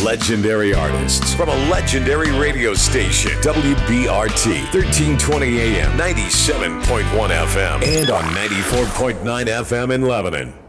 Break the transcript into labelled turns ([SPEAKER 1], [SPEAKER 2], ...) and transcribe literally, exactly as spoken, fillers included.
[SPEAKER 1] Legendary artists from a legendary radio station. W B R T, thirteen twenty A M, ninety-seven point one F M, and on ninety-four point nine F M in Lebanon.